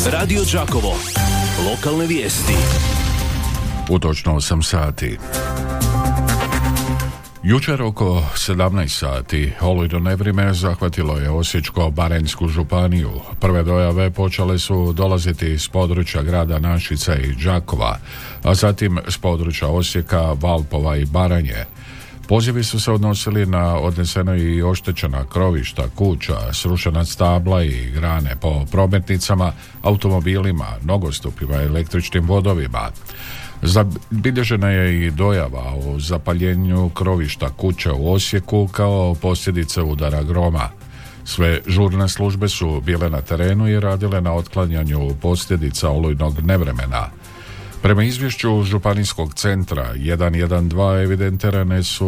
Radio Đakovo. Lokalne vijesti. U točno 8 sati. Jučer oko 17 sati olujno nevrijeme zahvatilo je Osječko-baranjsku županiju. Prve dojave počele su dolaziti iz područja grada Našica i Đakova, a zatim s područja Osijeka, Valpova i Baranje. Pozivi su se odnosili na odnesena i oštećena krovišta, kuća, srušena stabla i grane po prometnicama, automobilima, nogostupima i električnim vodovima. Zabilježena je i dojava o zapaljenju krovišta kuće u Osijeku kao posljedica udara groma. Sve žurne službe su bile na terenu i radile na otklanjanju posljedica olujnog nevremena. Prema izvješću Županijskog centra 112 evidentirane su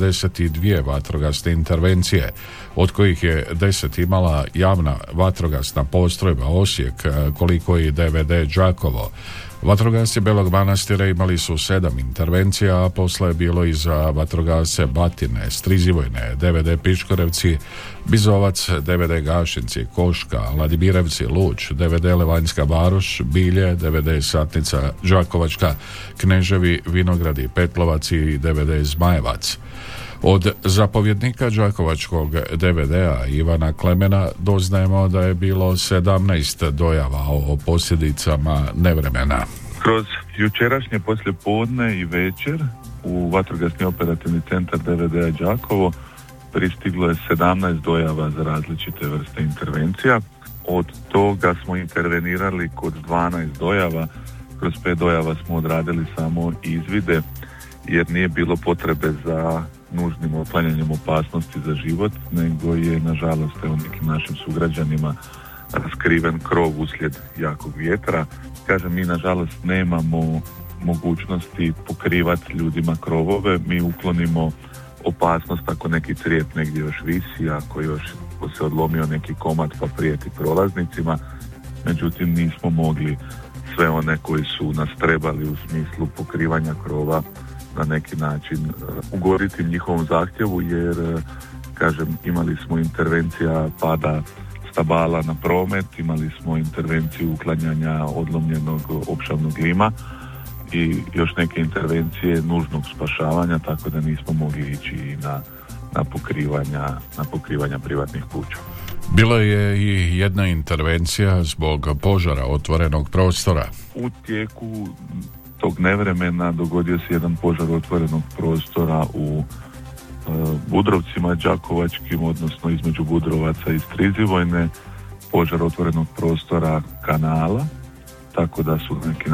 42 vatrogasne intervencije, od kojih je 10 imala javna vatrogasna postrojba Osijek, koliko i DVD Đakovo. Vatrogasci Belog Manastira imali su 7 intervencija, a posle je bilo i za vatrogasce Batine, Strizivojne, DVD Piškorevci, Bizovac, DVD Gašinci, Koška, Ladimirevci, Luč, DVD Levanjska Varoš, Bilje, DVD Satnica Đakovačka, Kneževi, Vinogradi, Petlovac i DVD Zmajevac. Od zapovjednika đakovačkog DVD-a Ivana Klemena doznajemo da je bilo 17 dojava o posljedicama nevremena. Kroz jučerašnje poslijepodne i večer u vatrogasni operativni centar DVD-a Đakovo pristiglo je 17 dojava za različite vrste intervencija. Od toga smo intervenirali kod 12 dojava. Kroz 5 dojava smo odradili samo izvide jer nije bilo potrebe za nužnim otklanjanjem opasnosti za život, nego je nažalost nekim našim sugrađanima raskriven krov uslijed jakog vjetra. Kažem, mi nažalost nemamo mogućnosti pokrivati ljudima krovove, mi uklonimo opasnost ako neki crijep negdje još visi, ako se odlomio neki komad pa prijeti prolaznicima, međutim nismo mogli sve one koji su nas trebali u smislu pokrivanja krova na neki način ugoditi njihovom zahtjevu, jer kažem, imali smo intervencija pada stabala na promet, imali smo intervenciju uklanjanja odlomljenog opšavnog lima i još neke intervencije nužnog spašavanja, tako da nismo mogli ići na pokrivanja privatnih kuća. Bila je i jedna intervencija zbog požara otvorenog prostora. U tijeku tog nevremena dogodio se jedan požar otvorenog prostora u Budrovcima đakovačkim, odnosno između Budrovaca i Strizivojne, požar otvorenog prostora kanala, tako da su neki